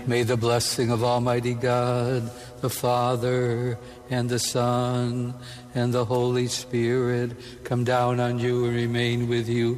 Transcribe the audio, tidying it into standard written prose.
May the blessing of Almighty God, the Father, and the Son, and the Holy Spirit come down on you and remain with you